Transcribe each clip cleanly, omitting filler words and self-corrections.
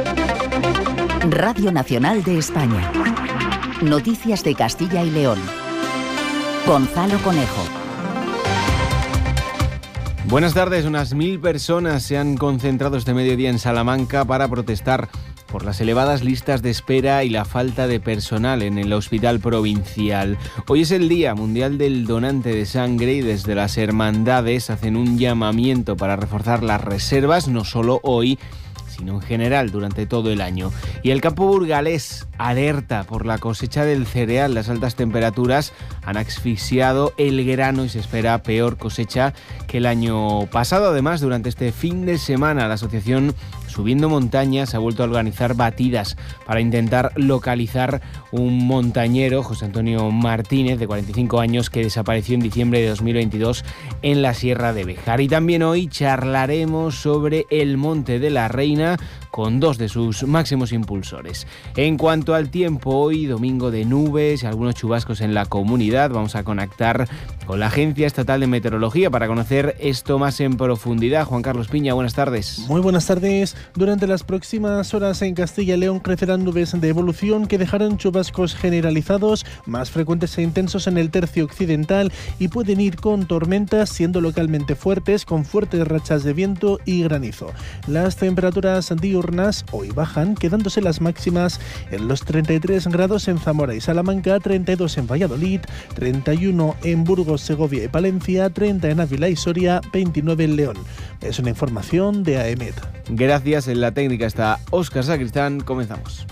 Radio Nacional de España. Noticias de Castilla y León. Gonzalo Conejo. Buenas tardes. Unas 1000 personas se han concentrado este mediodía en Salamanca para protestar por las elevadas listas de espera y la falta de personal en el hospital provincial. Hoy es el Día Mundial del Donante de Sangre y desde las hermandades hacen un llamamiento para reforzar las reservas, no solo hoy, sino en general durante todo el año. Y el campo burgalés alerta por la cosecha del cereal. Las altas temperaturas han asfixiado el grano y se espera peor cosecha que el año pasado. Además, durante este fin de semana, la asociación Subiendo Montañas ha vuelto a organizar batidas para intentar localizar un montañero, José Antonio Martínez, de 45 años, que desapareció en diciembre de 2022 en la Sierra de Béjar. Y también hoy charlaremos sobre el Monte de la Reina con dos de sus máximos impulsores. En cuanto al tiempo, hoy domingo de nubes y algunos chubascos en la comunidad. Vamos a conectar con la Agencia Estatal de Meteorología para conocer esto más en profundidad. Juan Carlos Piña, buenas tardes. Muy buenas tardes. Durante las próximas horas en Castilla y León crecerán nubes de evolución que dejarán chubascos generalizados, más frecuentes e intensos en el tercio occidental y pueden ir con tormentas, siendo localmente fuertes, con fuertes rachas de viento y granizo. Las temperaturas diurnas hoy bajan, quedándose las máximas en los 33 grados en Zamora y Salamanca, 32 en Valladolid, 31 en Burgos, Segovia y Palencia, 30 en Ávila y Soria, 29 en León. Es una información de AEMET. Gracias. En la técnica está Óscar Sacristán. Comenzamos.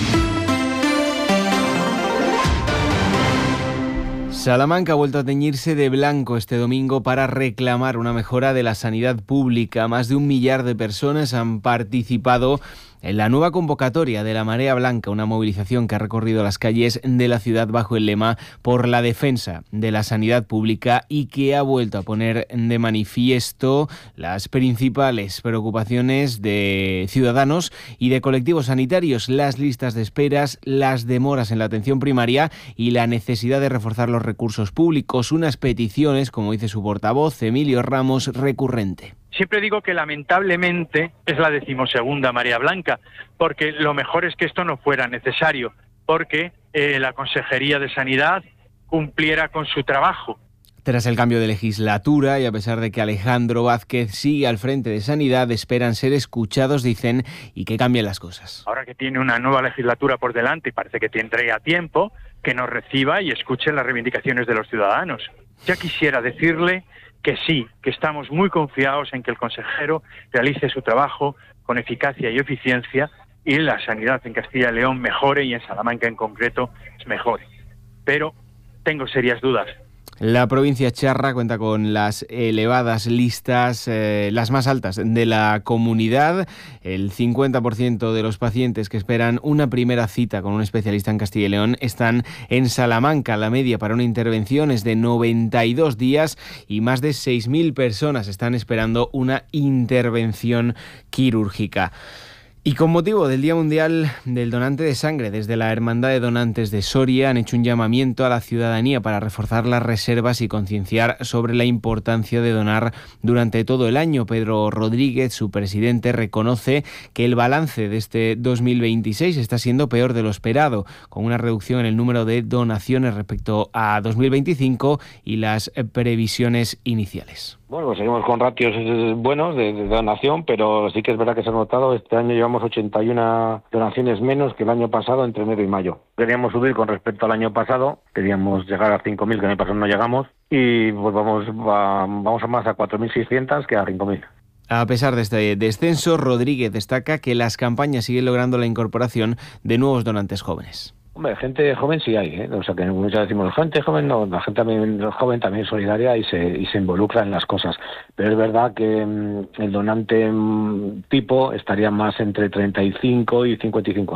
Salamanca ha vuelto a teñirse de blanco este domingo para reclamar una mejora de la sanidad pública. Más de 1 millar de personas han participado en la nueva convocatoria de la Marea Blanca, una movilización que ha recorrido las calles de la ciudad bajo el lema por la defensa de la sanidad pública y que ha vuelto a poner de manifiesto las principales preocupaciones de ciudadanos y de colectivos sanitarios: las listas de esperas, las demoras en la atención primaria y la necesidad de reforzar los recursos públicos. Unas peticiones, como dice su portavoz, Emilio Ramos, recurrente. Siempre digo que lamentablemente es la 12ª Marea Blanca, porque lo mejor es que esto no fuera necesario, porque la Consejería de Sanidad cumpliera con su trabajo. Tras el cambio de legislatura y a pesar de que Alejandro Vázquez sigue al frente de Sanidad, esperan ser escuchados, dicen, y que cambien las cosas. Ahora que tiene una nueva legislatura por delante y parece que tendrá a tiempo, que nos reciba y escuche las reivindicaciones de los ciudadanos. Ya quisiera decirle que sí, que estamos muy confiados en que el consejero realice su trabajo con eficacia y eficiencia y la sanidad en Castilla y León mejore y en Salamanca en concreto mejore. Pero tengo serias dudas. La provincia charra cuenta con las elevadas listas, las más altas de la comunidad. El 50% de los pacientes que esperan una primera cita con un especialista en Castilla y León están en Salamanca. La media para una intervención es de 92 días y más de 6.000 personas están esperando una intervención quirúrgica. Y con motivo del Día Mundial del Donante de Sangre, desde la Hermandad de Donantes de Soria han hecho un llamamiento a la ciudadanía para reforzar las reservas y concienciar sobre la importancia de donar durante todo el año. Pedro Rodríguez, su presidente, reconoce que el balance de este 2026 está siendo peor de lo esperado, con una reducción en el número de donaciones respecto a 2025 y las previsiones iniciales. Bueno, pues seguimos con ratios buenos de donación, pero sí que es verdad que se ha notado. Este año llevamos 81 donaciones menos que el año pasado entre enero y mayo. Queríamos subir con respecto al año pasado, queríamos llegar a 5.000, que el año pasado no llegamos, y pues vamos a más a 4.600 que a 5.000. A pesar de este descenso, Rodríguez destaca que las campañas siguen logrando la incorporación de nuevos donantes jóvenes. Hombre, gente joven sí hay, ¿eh? O sea, que muchas decimos, gente joven no, la gente también joven también es solidaria y se involucra en las cosas. Pero es verdad que el donante tipo estaría más entre 35 y 55 años.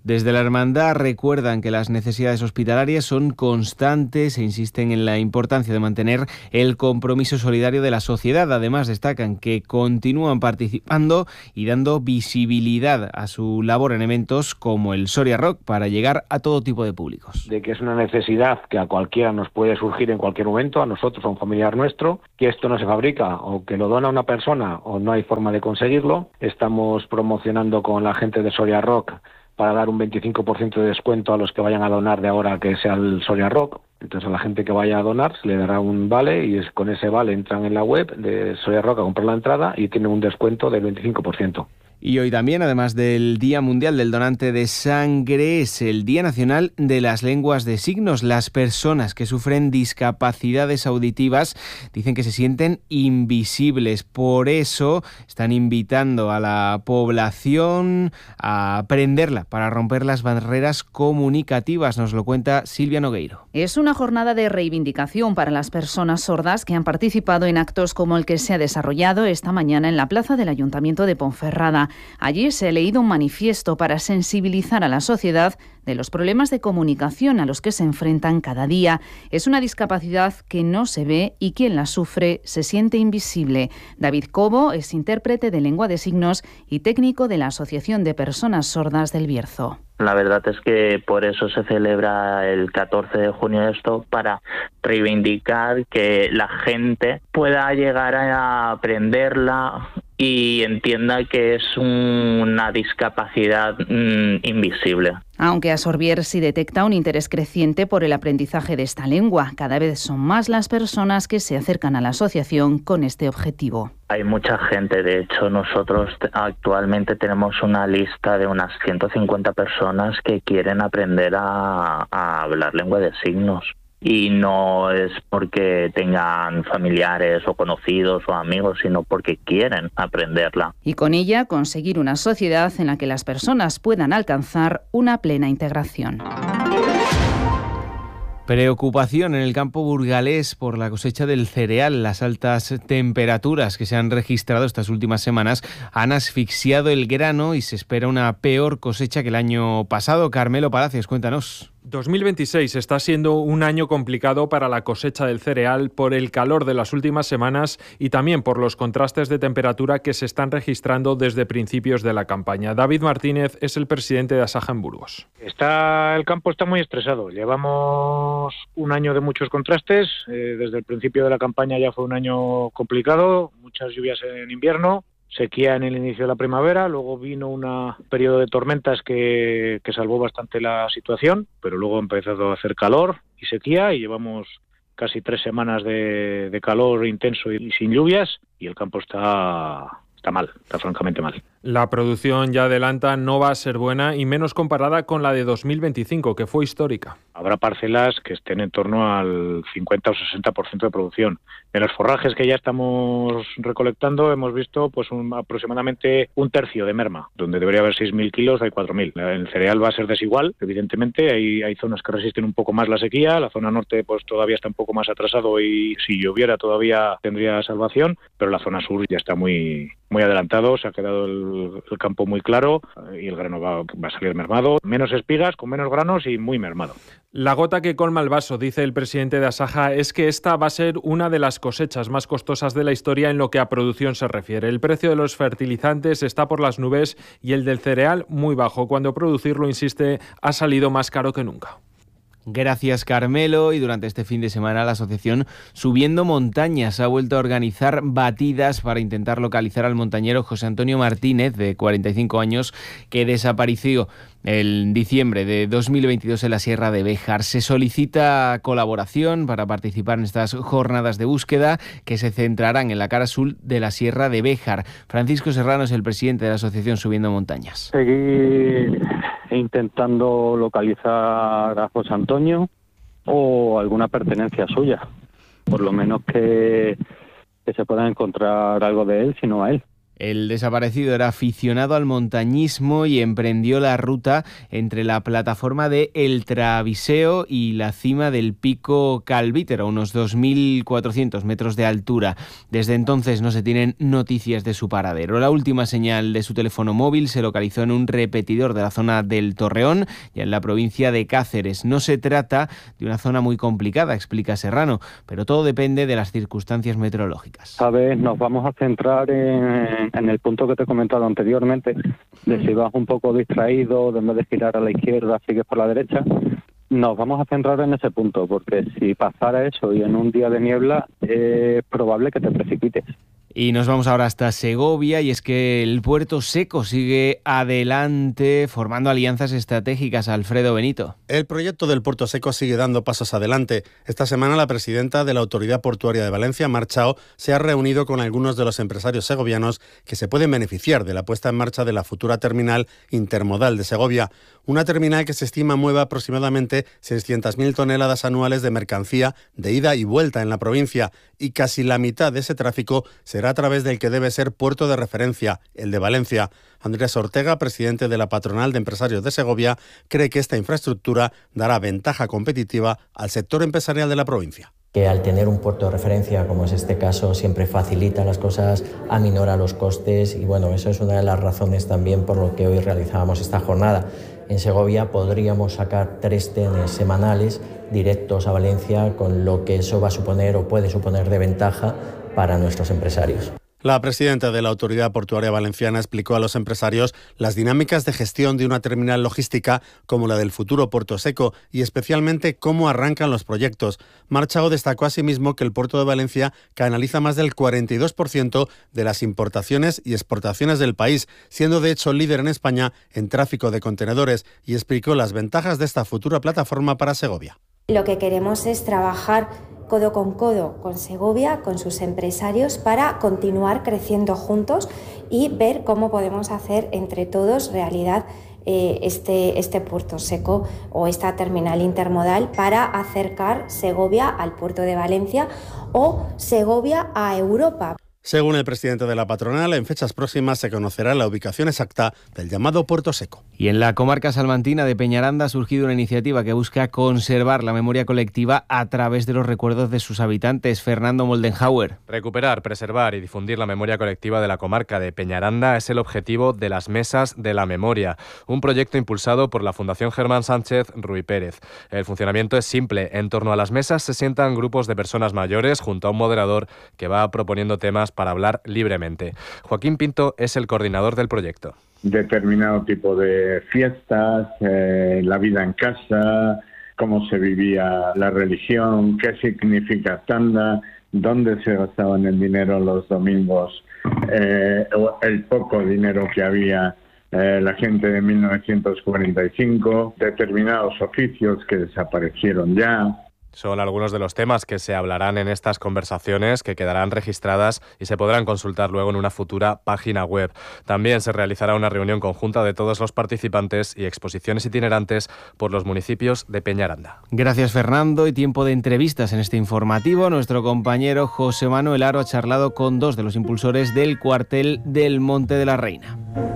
Desde la Hermandad recuerdan que las necesidades hospitalarias son constantes e insisten en la importancia de mantener el compromiso solidario de la sociedad. Además, destacan que continúan participando y dando visibilidad a su labor en eventos como el Soria Rock para llegar a todo tipo de públicos. De que es una necesidad que a cualquiera nos puede surgir en cualquier momento, a nosotros, a un familiar nuestro, que esto no se fabrica o que lo dona una persona o no hay forma de conseguirlo. Estamos promocionando con la gente de Soria Rock para dar un 25% de descuento a los que vayan a donar de ahora que sea el Soria Rock. Entonces a la gente que vaya a donar se le dará un vale y con ese vale entran en la web de Soria Rock a comprar la entrada y tienen un descuento del 25%. Y hoy también, además del Día Mundial del Donante de Sangre, es el Día Nacional de las Lenguas de Signos. Las personas que sufren discapacidades auditivas dicen que se sienten invisibles. Por eso están invitando a la población a aprenderla para romper las barreras comunicativas. Nos lo cuenta Silvia Nogueiro. Es una jornada de reivindicación para las personas sordas que han participado en actos como el que se ha desarrollado esta mañana en la plaza del Ayuntamiento de Ponferrada. Allí se ha leído un manifiesto para sensibilizar a la sociedad de los problemas de comunicación a los que se enfrentan cada día. Es una discapacidad que no se ve y quien la sufre se siente invisible. David Cobo es intérprete de lengua de signos y técnico de la Asociación de Personas Sordas del Bierzo. La verdad es que por eso se celebra el 14 de junio esto, para reivindicar que la gente pueda llegar a aprenderla y entienda que es una discapacidad invisible. Aunque a Sorbier sí detecta un interés creciente por el aprendizaje de esta lengua. Cada vez son más las personas que se acercan a la asociación con este objetivo. Hay mucha gente, de hecho nosotros actualmente tenemos una lista de unas 150 personas que quieren aprender a hablar lengua de signos. Y no es porque tengan familiares o conocidos o amigos, sino porque quieren aprenderla. Y con ella conseguir una sociedad en la que las personas puedan alcanzar una plena integración. Preocupación en el campo burgalés por la cosecha del cereal. Las altas temperaturas que se han registrado estas últimas semanas han asfixiado el grano y se espera una peor cosecha que el año pasado. Carmelo Palacios, cuéntanos. 2026 está siendo un año complicado para la cosecha del cereal por el calor de las últimas semanas y también por los contrastes de temperatura que se están registrando desde principios de la campaña. David Martínez es el presidente de Asaja en Burgos. El campo está muy estresado. Llevamos un año de muchos contrastes. Desde el principio de la campaña ya fue un año complicado, muchas lluvias en invierno, sequía en el inicio de la primavera, luego vino un periodo de tormentas que salvó bastante la situación, pero luego ha empezado a hacer calor y sequía y llevamos casi 3 semanas de calor intenso y sin lluvias y el campo está mal, está francamente mal. La producción, ya adelanta, no va a ser buena y menos comparada con la de 2025, que fue histórica. Habrá parcelas que estén en torno al 50 o 60% de producción. En los forrajes que ya estamos recolectando hemos visto aproximadamente un tercio de merma. Donde debería haber 6.000 kilos hay 4.000. El cereal va a ser desigual, evidentemente. Hay zonas que resisten un poco más la sequía. La zona norte todavía está un poco más atrasado y si lloviera todavía tendría salvación. Pero la zona sur ya está muy adelantado. Se ha quedado el campo muy claro y el grano va a salir mermado. Menos espigas, con menos granos y muy mermado. La gota que colma el vaso, dice el presidente de Asaja, es que esta va a ser una de las cosechas más costosas de la historia en lo que a producción se refiere. El precio de los fertilizantes está por las nubes y el del cereal muy bajo. Cuando producirlo, insiste, ha salido más caro que nunca. Gracias, Carmelo. Y durante este fin de semana la asociación Subiendo Montañas ha vuelto a organizar batidas para intentar localizar al montañero José Antonio Martínez, de 45 años, que desapareció en diciembre de 2022 en la Sierra de Béjar. Se solicita colaboración para participar en estas jornadas de búsqueda que se centrarán en la cara sur de la Sierra de Béjar. Francisco Serrano es el presidente de la asociación Subiendo Montañas. Seguir intentando localizar a José Antonio o alguna pertenencia suya, por lo menos que se pueda encontrar algo de él, si no a él. El desaparecido era aficionado al montañismo y emprendió la ruta entre la plataforma de El Traviseo y la cima del pico Calvítero, unos 2.400 metros de altura. Desde entonces no se tienen noticias de su paradero. La última señal de su teléfono móvil se localizó en un repetidor de la zona del Torreón, ya en la provincia de Cáceres. No se trata de una zona muy complicada, explica Serrano, pero todo depende de las circunstancias meteorológicas. ¿Sabes? Nos vamos a centrar en el punto que te he comentado anteriormente, de si vas un poco distraído, de en vez de girar a la izquierda, sigues por la derecha. Nos vamos a centrar en ese punto, porque si pasara eso y en un día de niebla, es probable que te precipites. Y nos vamos ahora hasta Segovia, y es que el Puerto Seco sigue adelante formando alianzas estratégicas. Alfredo Benito. El proyecto del Puerto Seco sigue dando pasos adelante. Esta semana la presidenta de la Autoridad Portuaria de Valencia, Mar Chao, se ha reunido con algunos de los empresarios segovianos que se pueden beneficiar de la puesta en marcha de la futura terminal intermodal de Segovia. Una terminal que se estima mueve aproximadamente 600.000 toneladas anuales de mercancía de ida y vuelta en la provincia, y casi la mitad de ese tráfico será a través del que debe ser puerto de referencia, el de Valencia. Andrés Ortega, presidente de la Patronal de Empresarios de Segovia, cree que esta infraestructura dará ventaja competitiva al sector empresarial de la provincia. Que al tener un puerto de referencia, como es este caso, siempre facilita las cosas, aminora los costes, y bueno, eso es una de las razones también por lo que hoy realizábamos esta jornada. En Segovia podríamos sacar 3 trenes semanales directos a Valencia, con lo que eso va a suponer o puede suponer de ventaja para nuestros empresarios. La presidenta de la Autoridad Portuaria Valenciana explicó a los empresarios las dinámicas de gestión de una terminal logística como la del futuro Puerto Seco, y especialmente cómo arrancan los proyectos. Mar Chao destacó asimismo que el Puerto de Valencia canaliza más del 42% de las importaciones y exportaciones del país, siendo de hecho líder en España en tráfico de contenedores, y explicó las ventajas de esta futura plataforma para Segovia. Lo que queremos es trabajar codo con Segovia, con sus empresarios, para continuar creciendo juntos y ver cómo podemos hacer entre todos realidad este puerto seco o esta terminal intermodal para acercar Segovia al puerto de Valencia o Segovia a Europa. Según el presidente de la patronal, en fechas próximas se conocerá la ubicación exacta del llamado Puerto Seco. Y en la comarca salmantina de Peñaranda ha surgido una iniciativa que busca conservar la memoria colectiva a través de los recuerdos de sus habitantes. Fernando Moldenhauer. Recuperar, preservar y difundir la memoria colectiva de la comarca de Peñaranda es el objetivo de las Mesas de la Memoria, un proyecto impulsado por la Fundación Germán Sánchez Ruy Pérez. El funcionamiento es simple. En torno a las mesas se sientan grupos de personas mayores junto a un moderador que va proponiendo temas para hablar libremente. Joaquín Pinto es el coordinador del proyecto. Determinado tipo de fiestas, la vida en casa, cómo se vivía la religión, qué significa tanda, dónde se gastaban el dinero los domingos, el poco dinero que había la gente de 1945, determinados oficios que desaparecieron ya. Son algunos de los temas que se hablarán en estas conversaciones, que quedarán registradas y se podrán consultar luego en una futura página web. También se realizará una reunión conjunta de todos los participantes y exposiciones itinerantes por los municipios de Peñaranda. Gracias, Fernando. Y tiempo de entrevistas en este informativo. Nuestro compañero José Manuel Aro ha charlado con 2 de los impulsores del cuartel del Monte de la Reina.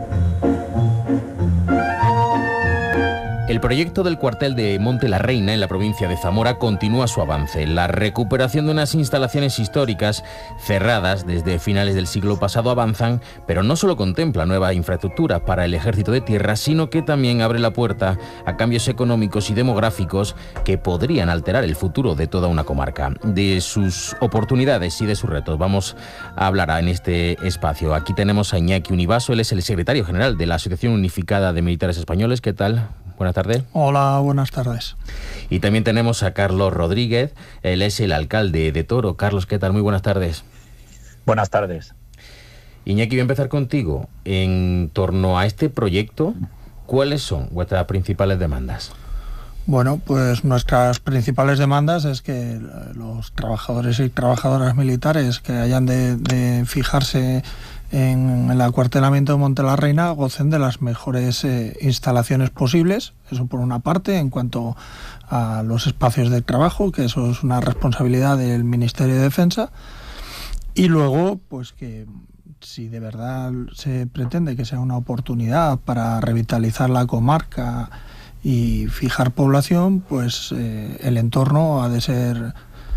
El proyecto del cuartel de Monte la Reina en la provincia de Zamora continúa su avance. La recuperación de unas instalaciones históricas cerradas desde finales del siglo pasado avanzan, pero no solo contempla nueva infraestructura para el Ejército de Tierra, sino que también abre la puerta a cambios económicos y demográficos que podrían alterar el futuro de toda una comarca. De sus oportunidades y de sus retos vamos a hablar en este espacio. Aquí tenemos a Iñaki Univaso, él es el secretario general de la Asociación Unificada de Militares Españoles. ¿Qué tal? Buenas tardes. Hola, buenas tardes. Y también tenemos a Carlos Rodríguez, él es el alcalde de Toro. Carlos, ¿qué tal? Muy buenas tardes. Buenas tardes. Iñaki, voy a empezar contigo. En torno a este proyecto, ¿cuáles son vuestras principales demandas? Bueno, pues nuestras principales demandas es que los trabajadores y trabajadoras militares que hayan de fijarse en el acuartelamiento de Monte la Reina gocen de las mejores instalaciones posibles. Eso por una parte, en cuanto a los espacios de trabajo, que eso es una responsabilidad del Ministerio de Defensa. Y luego, pues que si de verdad se pretende que sea una oportunidad para revitalizar la comarca y fijar población, pues el entorno ha de ser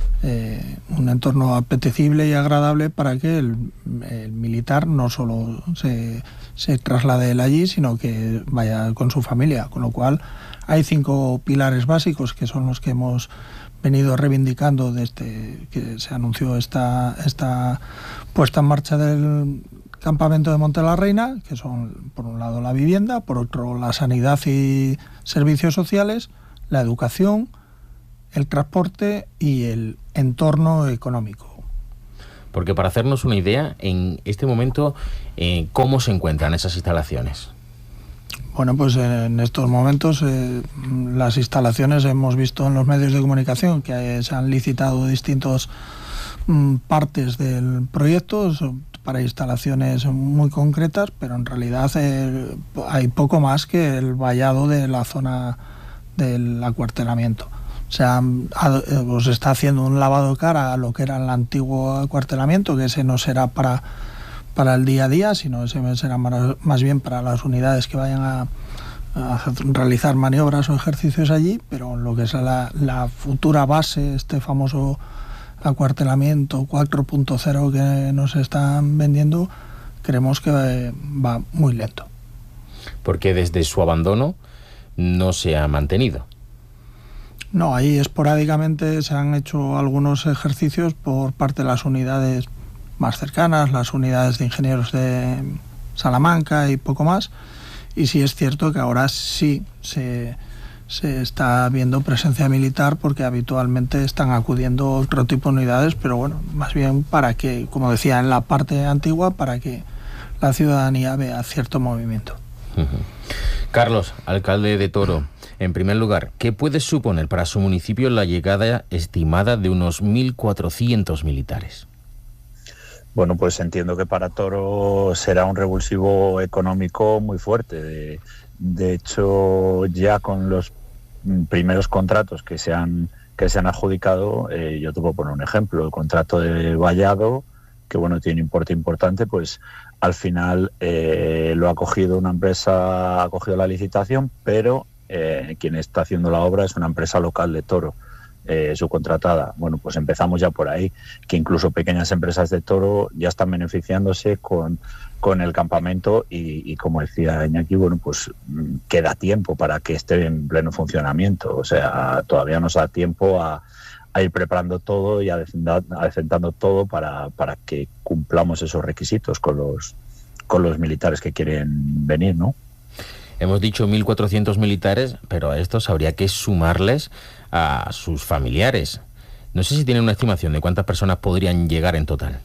un entorno apetecible y agradable para que el militar no solo se traslade él allí, sino que vaya con su familia. Con lo cual hay 5 pilares básicos que son los que hemos venido reivindicando desde que se anunció esta puesta en marcha del campamento de Monte la Reina, que son, por un lado, la vivienda, por otro, la sanidad y servicios sociales, la educación, el transporte y el entorno económico. Porque para hacernos una idea, en este momento, ¿cómo se encuentran esas instalaciones? Bueno, pues en estos momentos las instalaciones, hemos visto en los medios de comunicación que se han licitado distintas partes del proyecto para instalaciones muy concretas, pero en realidad hay poco más que el vallado de la zona del acuartelamiento. O sea, os está haciendo un lavado de cara a lo que era el antiguo acuartelamiento, que ese no será para el día a día, sino ese será más bien para las unidades que vayan a realizar maniobras o ejercicios allí, pero lo que es la futura base, este famoso acuartelamiento 4.0 que nos están vendiendo, creemos que va muy lento. Porque desde su abandono no se ha mantenido. No, ahí esporádicamente se han hecho algunos ejercicios por parte de las unidades más cercanas, las unidades de ingenieros de Salamanca y poco más. Y sí es cierto que ahora sí se está viendo presencia militar, porque habitualmente están acudiendo otro tipo de unidades, pero bueno, más bien para que, como decía, en la parte antigua, para que la ciudadanía vea cierto movimiento. Carlos, alcalde de Toro, en primer lugar, ¿qué puede suponer para su municipio la llegada estimada de unos 1.400 militares? Bueno, pues entiendo que para Toro será un revulsivo económico muy fuerte. De hecho, ya con los primeros contratos que se han adjudicado, yo te puedo poner un ejemplo, el contrato de vallado, que bueno, tiene un importe importante, pues al final lo ha cogido una empresa, ha cogido la licitación, pero quien está haciendo la obra es una empresa local de Toro, subcontratada. Bueno, pues empezamos ya por ahí, que incluso pequeñas empresas de Toro ya están beneficiándose con el campamento y como decía Iñaki, bueno, pues queda tiempo para que esté en pleno funcionamiento. O sea, todavía nos da tiempo a ir preparando todo y adecentando todo para que cumplamos esos requisitos con los militares que quieren venir, ¿no? Hemos dicho 1.400 militares, pero a estos habría que sumarles a sus familiares. No sé si tienen una estimación de cuántas personas podrían llegar en total.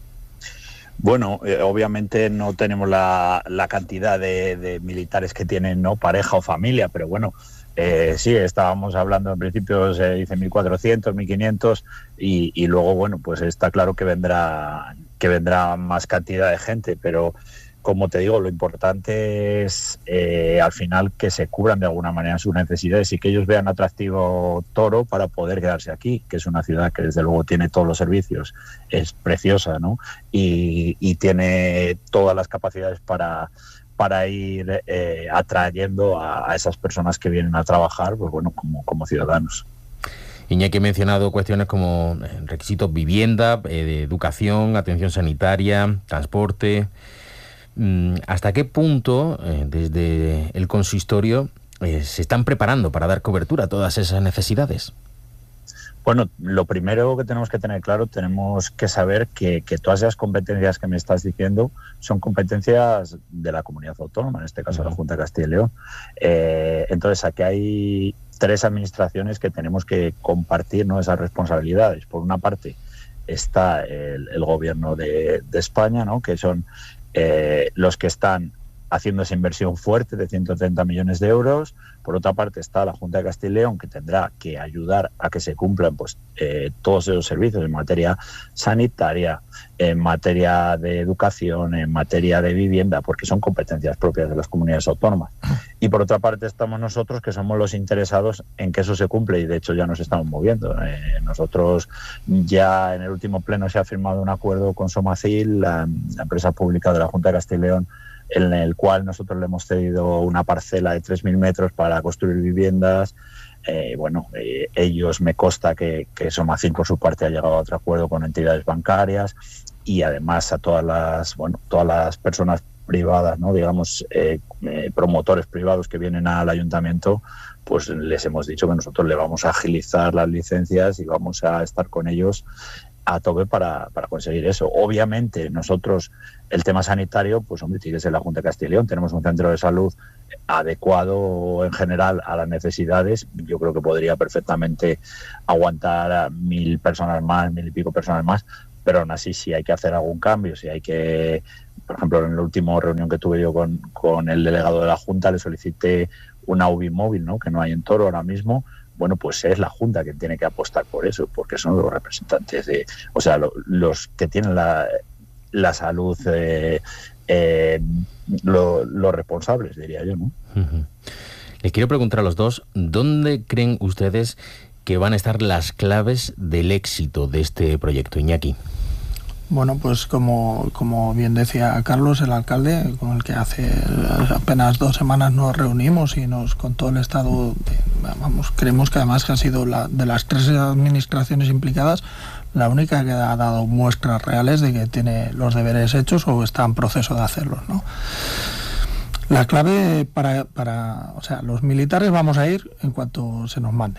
Bueno, obviamente no tenemos la cantidad de militares que tienen, ¿no?, pareja o familia, pero bueno, sí, estábamos hablando en principio, se dice 1.400, 1.500 y luego, bueno, pues está claro que vendrá más cantidad de gente, pero como te digo, lo importante es al final que se cubran de alguna manera sus necesidades y que ellos vean atractivo Toro para poder quedarse aquí, que es una ciudad que desde luego tiene todos los servicios, es preciosa, ¿no? Y tiene todas las capacidades para ir atrayendo a esas personas que vienen a trabajar, pues bueno, como ciudadanos. Iñaki ha mencionado cuestiones como requisitos vivienda, de educación, atención sanitaria, transporte. ¿Hasta qué punto desde el consistorio se están preparando para dar cobertura a todas esas necesidades? Bueno, lo primero que tenemos que tener claro, tenemos que saber que todas esas competencias que me estás diciendo son competencias de la comunidad autónoma, en este caso la Junta de Castilla y León. Entonces, aquí hay 3 administraciones que tenemos que compartir, ¿no?, esas responsabilidades. Por una parte está el gobierno de España, ¿no?, que son los que están haciendo esa inversión fuerte de 130 millones de euros. Por otra parte está la Junta de Castilla y León, que tendrá que ayudar a que se cumplan pues todos esos servicios en materia sanitaria, en materia de educación, en materia de vivienda, porque son competencias propias de las comunidades autónomas. Y por otra parte estamos nosotros, que somos los interesados en que eso se cumple, y de hecho ya nos estamos moviendo. Nosotros ya en el último pleno se ha firmado un acuerdo con Somacil, la empresa pública de la Junta de Castilla y León, en el cual nosotros le hemos cedido una parcela de 3.000 metros para construir viviendas. Ellos, me consta que Somacil por su parte ha llegado a otro acuerdo con entidades bancarias, y además a todas las personas privadas, ¿no? Digamos, promotores privados que vienen al ayuntamiento, pues les hemos dicho que nosotros le vamos a agilizar las licencias y vamos a estar con ellos a tope para conseguir eso. Obviamente nosotros, el tema sanitario, pues hombre, tiene que ser la Junta de Castilla y León. Tenemos un centro de salud adecuado en general a las necesidades. Yo creo que podría perfectamente aguantar a 1.000 personas más, 1.000 y pico personas más, pero aún así, si hay que hacer algún cambio, si hay que, por ejemplo, en la última reunión que tuve yo con el delegado de la Junta, le solicité una UBI móvil, ¿no?, que no hay en Toro ahora mismo. Bueno, pues es la Junta quien tiene que apostar por eso, porque son los representantes los que tienen la salud, los responsables, diría yo, ¿no? Uh-huh. Les quiero preguntar a los dos, ¿dónde creen ustedes que van a estar las claves del éxito de este proyecto, Iñaki? Bueno, pues como bien decía Carlos, el alcalde, con el que hace apenas 2 semanas nos reunimos y nos contó el estado, creemos que además que ha sido de las 3 administraciones implicadas, la única que ha dado muestras reales de que tiene los deberes hechos o está en proceso de hacerlos, ¿no? La clave o sea, los militares vamos a ir en cuanto se nos mande.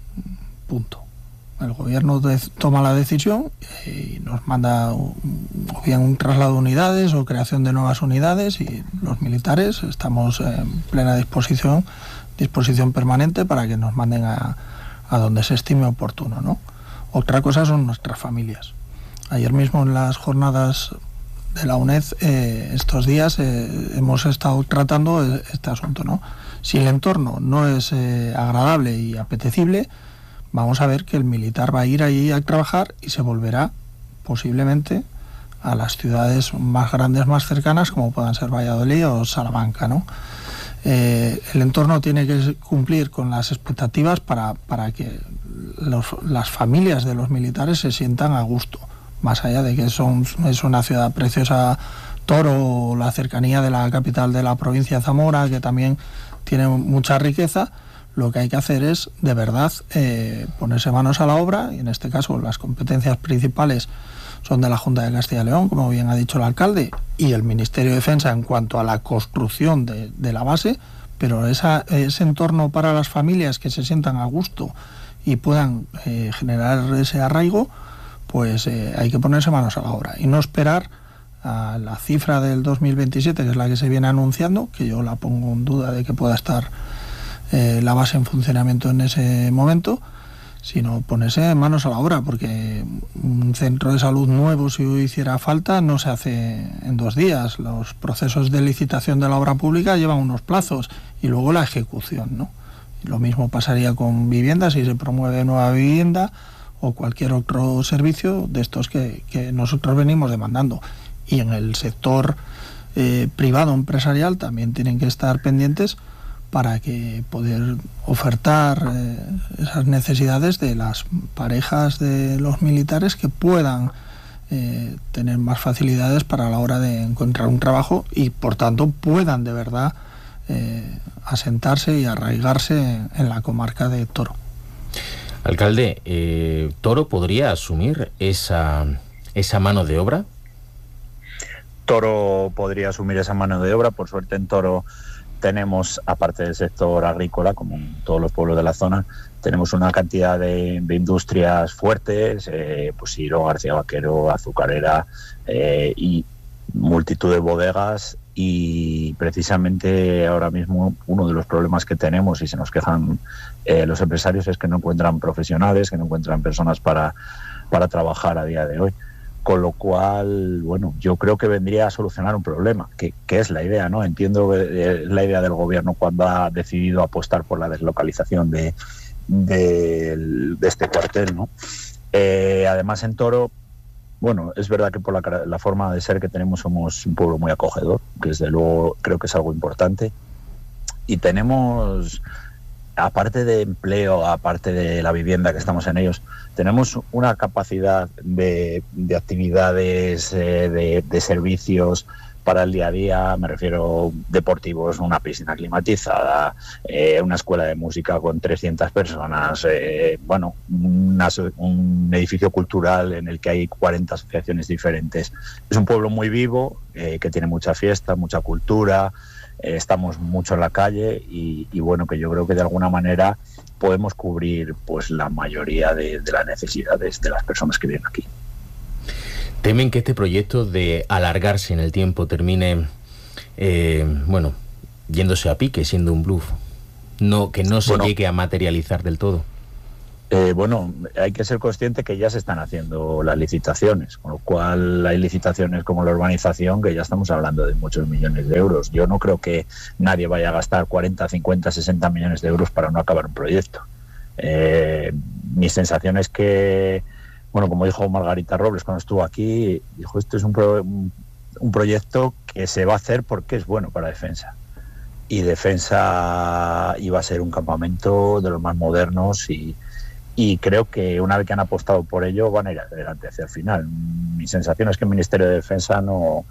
Punto. El gobierno toma la decisión y nos manda o bien un traslado de unidades o creación de nuevas unidades, y los militares estamos en plena disposición permanente para que nos manden a donde se estime oportuno, ¿no? Otra cosa son nuestras familias. Ayer mismo en las jornadas de la UNED, estos días hemos estado tratando este asunto, ¿no? Si el entorno no es agradable y apetecible, vamos a ver que el militar va a ir allí a trabajar y se volverá posiblemente a las ciudades más grandes, más cercanas, como puedan ser Valladolid o Salamanca, ¿no? El entorno tiene que cumplir con las expectativas para que las familias de los militares se sientan a gusto, más allá de que es una ciudad preciosa, Toro, o la cercanía de la capital de la provincia de Zamora, que también tiene mucha riqueza. Lo que hay que hacer es, de verdad, ponerse manos a la obra, y en este caso las competencias principales son de la Junta de Castilla y León, como bien ha dicho el alcalde, y el Ministerio de Defensa en cuanto a la construcción de la base, pero ese entorno para las familias que se sientan a gusto y puedan generar ese arraigo, pues hay que ponerse manos a la obra y no esperar a la cifra del 2027, que es la que se viene anunciando, que yo la pongo en duda de que pueda estar la base en funcionamiento en ese momento, sino ponerse manos a la obra, porque un centro de salud nuevo, si hiciera falta, no se hace en 2 días. Los procesos de licitación de la obra pública llevan unos plazos, y luego la ejecución, ¿no? Y lo mismo pasaría con viviendas, si se promueve nueva vivienda o cualquier otro servicio de estos que nosotros venimos demandando. Y en el sector privado empresarial también tienen que estar pendientes para que poder ofertar esas necesidades de las parejas de los militares, que puedan tener más facilidades para la hora de encontrar un trabajo y por tanto puedan de verdad asentarse y arraigarse en la comarca de Toro. Alcalde, ¿Toro podría asumir esa mano de obra? Toro podría asumir esa mano de obra. Por suerte en Toro tenemos, aparte del sector agrícola, como en todos los pueblos de la zona, tenemos una cantidad de industrias fuertes, pues Siro, García Vaquero, azucarera, y multitud de bodegas. Y precisamente ahora mismo uno de los problemas que tenemos y se nos quejan los empresarios es que no encuentran profesionales, que no encuentran personas para trabajar a día de hoy. Con lo cual, bueno, yo creo que vendría a solucionar un problema, que es la idea, ¿no? Entiendo que es la idea del gobierno cuando ha decidido apostar por la deslocalización de este cuartel, ¿no? Además, en Toro, bueno, es verdad que por la forma de ser que tenemos somos un pueblo muy acogedor, que desde luego creo que es algo importante. Y tenemos, aparte de empleo, aparte de la vivienda que estamos en ellos, tenemos una capacidad de actividades, de servicios para el día a día, me refiero deportivos, una piscina climatizada, una escuela de música con 300 personas, bueno, un edificio cultural en el que hay 40 asociaciones diferentes. Es un pueblo muy vivo, que tiene mucha fiesta, mucha cultura, estamos mucho en la calle y bueno, que yo creo que de alguna manera podemos cubrir pues la mayoría de las necesidades de las personas que viven aquí. ¿Temen que este proyecto de alargarse en el tiempo termine, bueno, yéndose a pique, siendo un bluff? Que no se llegue a materializar del todo. Bueno, hay que ser consciente que ya se están haciendo las licitaciones, con lo cual hay licitaciones como la urbanización que ya estamos hablando de muchos millones de euros. Yo no creo que nadie vaya a gastar 40, 50, 60 millones de euros para no acabar un proyecto. Mi sensación es que, bueno, como dijo Margarita Robles cuando estuvo aquí, dijo, esto es un proyecto que se va a hacer porque es bueno para Defensa. Y Defensa iba a ser un campamento de los más modernos y creo que una vez que han apostado por ello van a ir adelante hacia el final. Mi sensación es que el Ministerio de Defensa no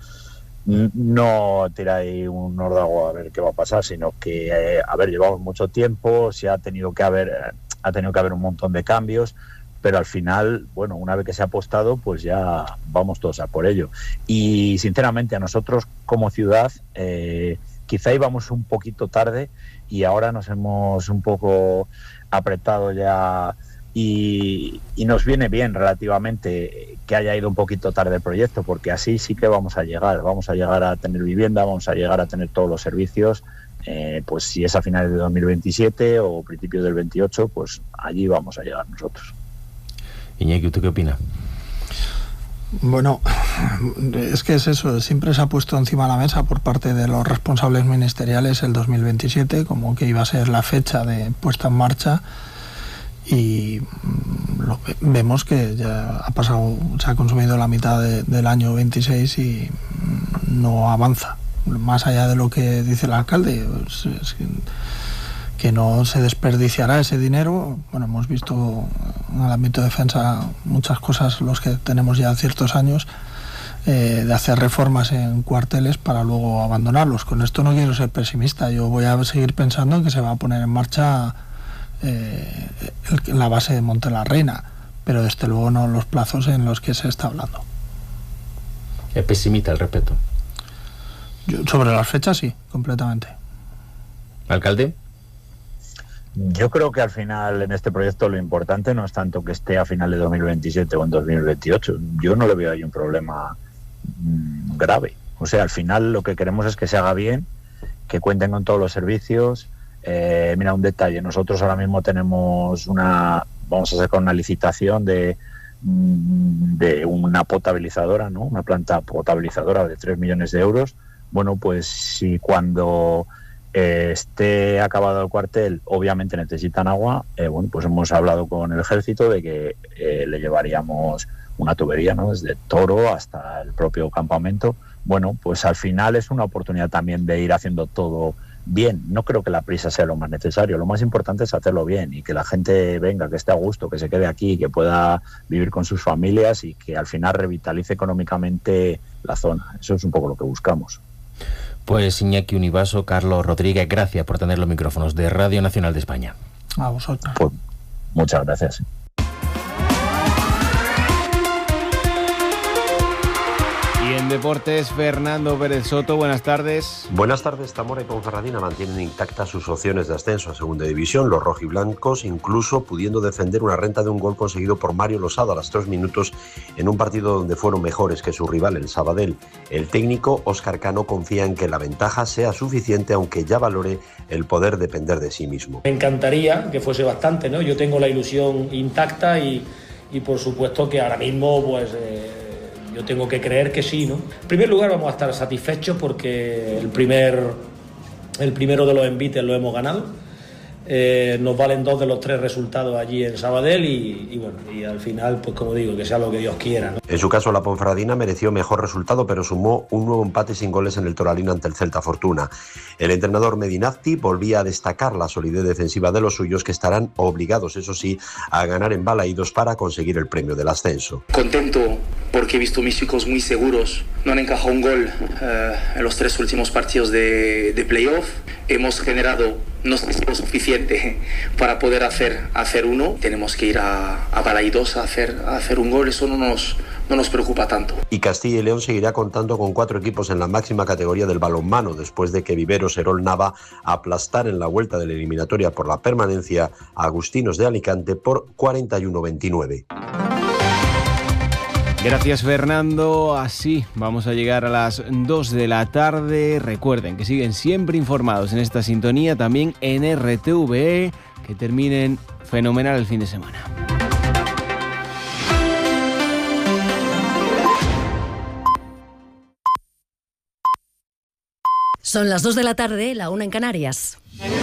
tira ahí un órdago a ver qué va a pasar, sino que, llevamos mucho tiempo, ha tenido que haber un montón de cambios, pero al final, bueno, una vez que se ha apostado, pues ya vamos todos a por ello. Y sinceramente a nosotros como ciudad quizá íbamos un poquito tarde y ahora nos hemos un poco apretado ya y nos viene bien relativamente que haya ido un poquito tarde el proyecto, porque así sí que vamos a llegar a tener vivienda, vamos a llegar a tener todos los servicios, pues si es a finales de 2027 o principios del 28, pues allí vamos a llegar nosotros. Iñaki, ¿usted qué opina? Bueno, es que es eso, siempre se ha puesto encima de la mesa por parte de los responsables ministeriales el 2027 como que iba a ser la fecha de puesta en marcha y vemos que ya ha pasado, se ha consumido la mitad del año 26 y no avanza, más allá de lo que dice el alcalde, es que no se desperdiciará ese dinero. Bueno, hemos visto en el ámbito de defensa muchas cosas, los que tenemos ya ciertos años, de hacer reformas en cuarteles para luego abandonarlos. Con esto no quiero ser pesimista, yo voy a seguir pensando en que se va a poner en marcha la base de Monte la Reina, pero desde luego no los plazos en los que se está hablando. ¿Es pesimista al respecto? Sobre las fechas sí, completamente. ¿Alcalde? Yo creo que al final en este proyecto lo importante no es tanto que esté a final de 2027 o en 2028. Yo no le veo ahí un problema grave. O sea, al final lo que queremos es que se haga bien, que cuenten con todos los servicios. Mira, un detalle, nosotros ahora mismo tenemos vamos a sacar una licitación de una potabilizadora, ¿no? Una planta potabilizadora de 3 millones de euros. Bueno, pues si cuando esté acabado el cuartel, obviamente necesitan agua, bueno, pues hemos hablado con el ejército de que le llevaríamos una tubería, ¿no? Desde Toro hasta el propio campamento. Bueno, pues al final es una oportunidad también de ir haciendo todo bien. No creo que la prisa sea lo más necesario, lo más importante es hacerlo bien y que la gente venga, que esté a gusto, que se quede aquí, que pueda vivir con sus familias y que al final revitalice económicamente la zona. Eso es un poco lo que buscamos. Pues Iñaki Univaso, Carlos Rodríguez, gracias por tener los micrófonos de Radio Nacional de España. A vosotros. Pues, muchas gracias. Y en deportes, Fernando Pérez Soto, buenas tardes. Buenas tardes. Zamora y Ponferradina mantienen intactas sus opciones de ascenso a Segunda División, los rojiblancos incluso pudiendo defender una renta de un gol conseguido por Mario Losada a los 3 minutos en un partido donde fueron mejores que su rival, el Sabadell. El técnico Óscar Cano confía en que la ventaja sea suficiente, aunque ya valore el poder depender de sí mismo. Me encantaría que fuese bastante, ¿no? Yo tengo la ilusión intacta y por supuesto que ahora mismo pues Yo tengo que creer que sí, ¿no? En primer lugar, vamos a estar satisfechos porque el primero de los envites lo hemos ganado. Nos valen 2 de los 3 resultados allí en Sabadell y al final, pues como digo, que sea lo que Dios quiera, ¿no? En su caso, la Ponferradina mereció mejor resultado, pero sumó un nuevo empate sin goles en el Toralín ante el Celta Fortuna. El entrenador Medinazzi volvía a destacar la solidez defensiva de los suyos, que estarán obligados, eso sí, a ganar en Balaídos para conseguir el premio del ascenso. Contento porque he visto mis chicos muy seguros. No han encajado un gol en los 3 últimos partidos de playoff. Hemos generado no sé si es lo suficiente para poder hacer uno. Tenemos que ir a Balaídos a hacer un gol. Eso no nos preocupa tanto. Y Castilla y León seguirá contando con 4 equipos en la máxima categoría del balonmano, después de que Viveros Erol Nava aplastara en la vuelta de la eliminatoria por la permanencia a Agustinos de Alicante por 41-29. Gracias, Fernando. Así vamos a llegar a las 2 de la tarde. Recuerden que siguen siempre informados en esta sintonía, también en RTVE. Que terminen fenomenal el fin de semana. Son las 2 de la tarde, la 1 en Canarias.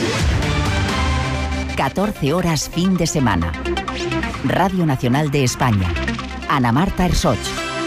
14 horas fin de semana. Radio Nacional de España. Ana Marta Ersoch.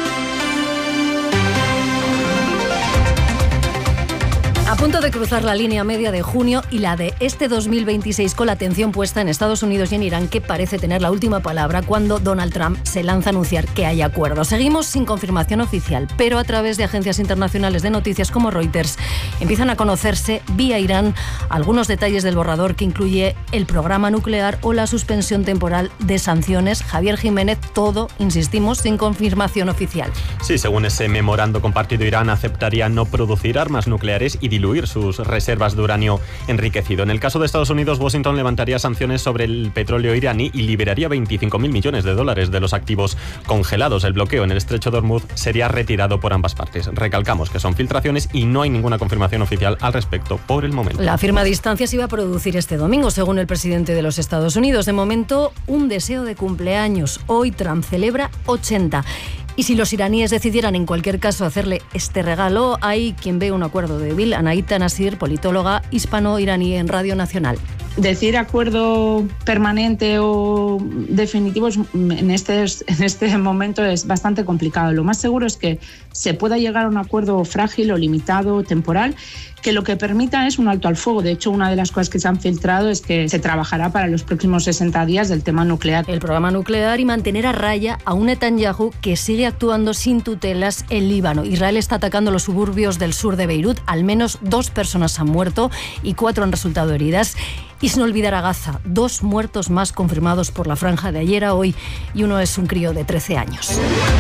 A punto de cruzar la línea media de junio y la de este 2026, con la atención puesta en Estados Unidos y en Irán, que parece tener la última palabra cuando Donald Trump se lanza a anunciar que hay acuerdo. Seguimos sin confirmación oficial, pero a través de agencias internacionales de noticias como Reuters empiezan a conocerse vía Irán algunos detalles del borrador que incluye el programa nuclear o la suspensión temporal de sanciones. Javier Jiménez, todo, insistimos, sin confirmación oficial. Sí, según ese memorando compartido, Irán aceptaría no producir armas nucleares y diluir sus reservas de uranio enriquecido. En el caso de Estados Unidos, Washington levantaría sanciones sobre el petróleo iraní y liberaría $25.000 millones de los activos congelados. El bloqueo en el estrecho de Hormuz sería retirado por ambas partes. Recalcamos que son filtraciones y no hay ninguna confirmación oficial al respecto por el momento. La firma a distancia se iba a producir este domingo, según el presidente de los Estados Unidos. De momento, un deseo de cumpleaños. Hoy Trump celebra 80. Y si los iraníes decidieran en cualquier caso hacerle este regalo, hay quien ve un acuerdo débil. Anaíta Nasir, politóloga hispano-iraní en Radio Nacional. Decir acuerdo permanente o definitivo en este momento es bastante complicado. Lo más seguro es que se pueda llegar a un acuerdo frágil o limitado, temporal, que lo que permita es un alto al fuego. De hecho, una de las cosas que se han filtrado es que se trabajará para los próximos 60 días del tema nuclear. El programa nuclear y mantener a raya a un Netanyahu que sigue actuando sin tutelas en Líbano. Israel está atacando los suburbios del sur de Beirut. Al menos 2 personas han muerto y 4 han resultado heridas. Y sin olvidar a Gaza, 2 muertos más confirmados por la franja de ayer a hoy y uno es un crío de 13 años.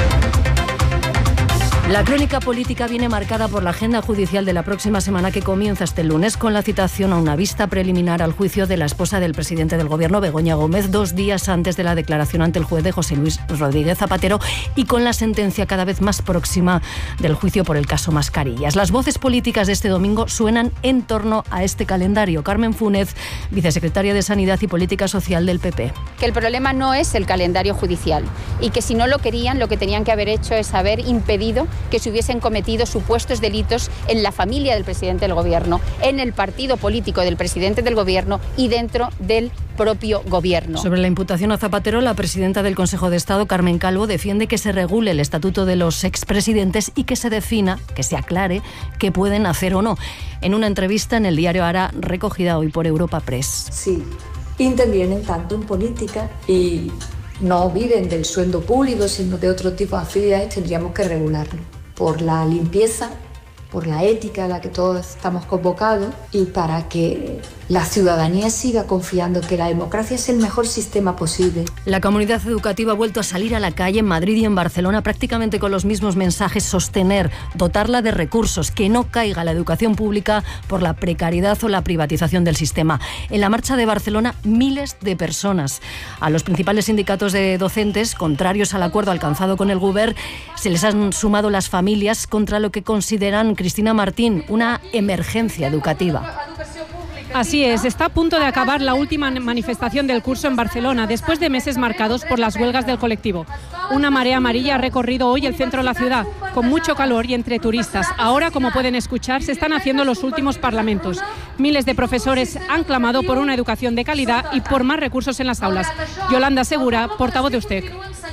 La crónica política viene marcada por la agenda judicial de la próxima semana, que comienza este lunes con la citación a una vista preliminar al juicio de la esposa del presidente del Gobierno, Begoña Gómez, 2 días antes de la declaración ante el juez de José Luis Rodríguez Zapatero, y con la sentencia cada vez más próxima del juicio por el caso Mascarillas. Las voces políticas de este domingo suenan en torno a este calendario. Carmen Fúnez, vicesecretaria de Sanidad y Política Social del PP. Que el problema no es el calendario judicial y que si no lo querían, lo que tenían que haber hecho es haber impedido que se hubiesen cometido supuestos delitos en la familia del presidente del Gobierno, en el partido político del presidente del Gobierno y dentro del propio Gobierno. Sobre la imputación a Zapatero, la presidenta del Consejo de Estado, Carmen Calvo, defiende que se regule el estatuto de los expresidentes y que se defina, que se aclare, qué pueden hacer o no. En una entrevista en el diario Ara, recogida hoy por Europa Press. Sí, intervienen tanto en política y no viven del sueldo público, sino de otro tipo de actividades, tendríamos que regularlo. Por la limpieza, por la ética a la que todos estamos convocados y para que la ciudadanía siga confiando que la democracia es el mejor sistema posible. La comunidad educativa ha vuelto a salir a la calle en Madrid y en Barcelona prácticamente con los mismos mensajes: sostener, dotarla de recursos, que no caiga la educación pública por la precariedad o la privatización del sistema. En la marcha de Barcelona, miles de personas. A los principales sindicatos de docentes, contrarios al acuerdo alcanzado con el Govern, se les han sumado las familias contra lo que consideran, Cristina Martín, una emergencia educativa. Así es, está a punto de acabar la última manifestación del curso en Barcelona, después de meses marcados por las huelgas del colectivo. Una marea amarilla ha recorrido hoy el centro de la ciudad, con mucho calor y entre turistas. Ahora, como pueden escuchar, se están haciendo los últimos parlamentos. Miles de profesores han clamado por una educación de calidad y por más recursos en las aulas. Yolanda Segura, portavoz de USTEC.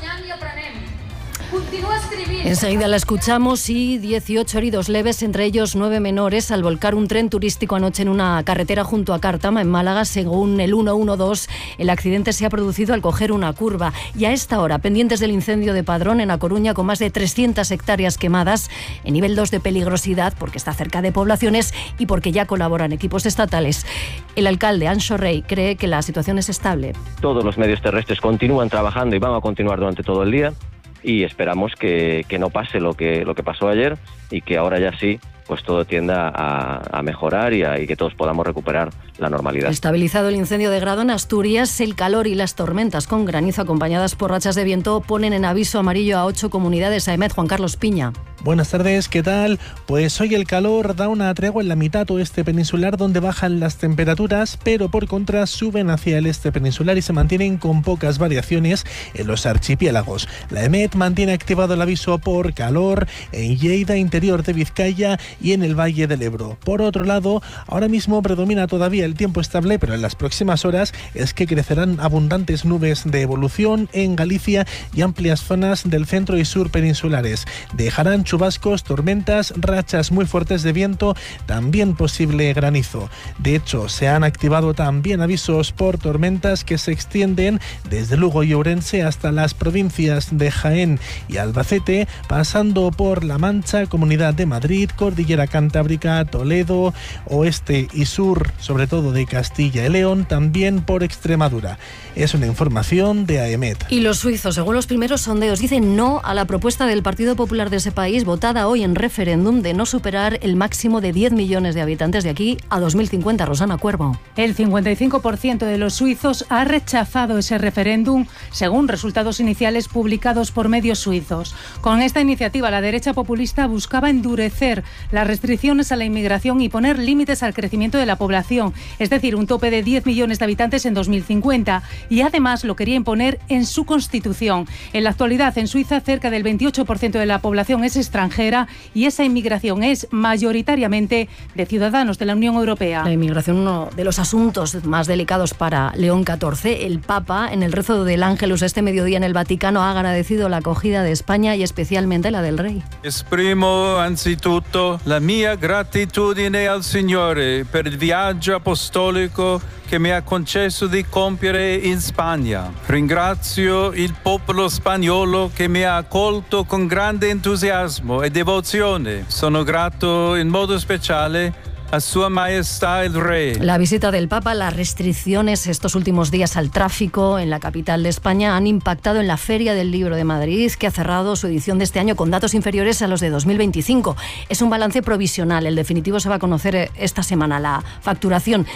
Enseguida la escuchamos y 18 heridos leves, entre ellos 9 menores, al volcar un tren turístico anoche en una carretera junto a Cártama, en Málaga. Según el 112, el accidente se ha producido al coger una curva. Y a esta hora, pendientes del incendio de Padrón en A Coruña, con más de 300 hectáreas quemadas, en nivel 2 de peligrosidad, porque está cerca de poblaciones y porque ya colaboran equipos estatales. El alcalde, Anxo Rey, cree que la situación es estable. Todos los medios terrestres continúan trabajando y van a continuar durante todo el día. Y esperamos que no pase lo que pasó ayer y que ahora ya sí, pues todo tienda a mejorar y que todos podamos recuperar la normalidad. Estabilizado el incendio de grado en Asturias, el calor y las tormentas con granizo acompañadas por rachas de viento ponen en aviso amarillo a 8 comunidades. AEMET, Juan Carlos Piña. Buenas tardes, ¿qué tal? Pues hoy el calor da una tregua en la mitad oeste peninsular, donde bajan las temperaturas, pero por contra suben hacia el este peninsular y se mantienen con pocas variaciones en los archipiélagos. La AEMET mantiene activado el aviso por calor en Lleida, interior de Vizcaya y en el Valle del Ebro. Por otro lado, ahora mismo predomina todavía el tiempo estable, pero en las próximas horas es que crecerán abundantes nubes de evolución en Galicia y amplias zonas del centro y sur peninsulares. Dejarán chubascos, tormentas, rachas muy fuertes de viento, también posible granizo. De hecho, se han activado también avisos por tormentas que se extienden desde Lugo y Ourense hasta las provincias de Jaén y Albacete, pasando por La Mancha, Comunidad de Madrid, Cordillera Cantábrica, Toledo, oeste y sur, sobre todo de Castilla y León, también por Extremadura. Es una información de AEMET. Y los suizos, según los primeros sondeos, dicen no a la propuesta del Partido Popular de ese país, votada hoy en referéndum, de no superar el máximo de 10 millones de habitantes de aquí a 2050. Rosana Cuervo. El 55% de los suizos ha rechazado ese referéndum, según resultados iniciales publicados por medios suizos. Con esta iniciativa, la derecha populista buscaba endurecer las restricciones a la inmigración y poner límites al crecimiento de la población, es decir, un tope de 10 millones de habitantes en 2050, y además lo quería imponer en su constitución. En la actualidad, en Suiza, cerca del 28% de la población es extranjera y esa inmigración es mayoritariamente de ciudadanos de la Unión Europea. La inmigración, uno de los asuntos más delicados para León XIV. El Papa, en el rezo del Ángelus este mediodía en el Vaticano, ha agradecido la acogida de España y especialmente la del Rey. Esprimo anzitutto la mia gratitudine al Signore per il viaggio apostolico che mi ha concesso di compiere in Spagna. Ringrazio il popolo spagnolo che mi ha accolto con grande entusiasmo e devozione. Sono grato in modo speciale a Sua Majestad el Rey. La visita del Papa, las restricciones estos últimos días al tráfico en la capital de España han impactado en la Feria del Libro de Madrid, que ha cerrado su edición de este año con datos inferiores a los de 2025. Es un balance provisional, el definitivo se va a conocer esta semana. La facturación,